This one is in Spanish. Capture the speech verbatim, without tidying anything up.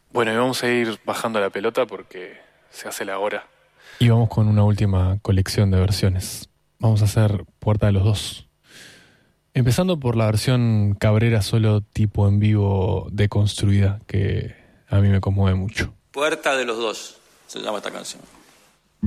Bueno, y vamos a ir bajando la pelota porque se hace la hora. Y vamos con una última colección de versiones. Vamos a hacer Puerta de los Dos. Empezando por la versión Cabrera solo tipo en vivo deconstruida, que a mí me conmueve mucho. Puerta de los Dos se llama esta canción.